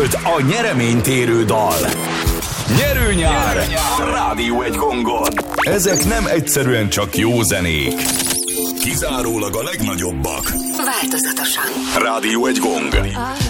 Elkészült a nyereménytérő dal. Nyerő nyár! Rádió egy Gongon! Ezek nem egyszerűen csak jó zenék. Kizárólag a legnagyobbak. Változatosan. Rádió egy Gong.